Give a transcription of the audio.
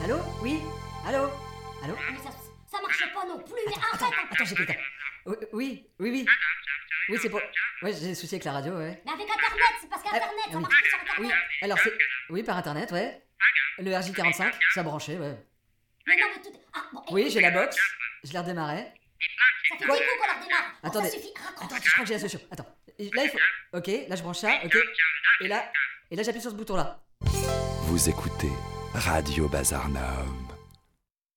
Allô? Oui? Allô? Allô? Ah, mais ça marche pas non plus, mais Attends, arrête. attends, j'ai quelqu'un. Oui. Oui, c'est pour... Ouais, j'ai des soucis avec la radio, ouais. Mais avec Internet, c'est parce qu'Internet, ça oui. marche plus sur Oui, Internet. alors c'est... Oui, par Internet, ouais. Le RJ45, ça a branché, ouais. Mais non, mais tout... Ah, bon, Oui, j'ai la box, je l'ai redémarré. Ça fait 10 Quoi coups qu'on la redémarre. Bon, Attendez. ça suffit, raccroche. Attends, je crois que j'ai la solution. Attends. Là, il faut... Ok, là, je branche ça, ok. Et là, j'appuie sur ce bouton-là. Vous écoutez Radio Bazar Nord.